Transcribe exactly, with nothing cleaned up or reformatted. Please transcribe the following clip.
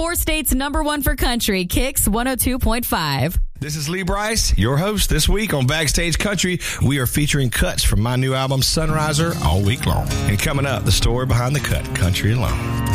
four states number one for country, Kicks one oh two point five. This is Lee Bryce, your host. This week on Backstage Country, we are featuring cuts from my new album, Sunriser, all week long. And coming up, the story behind the cut, Country Alone.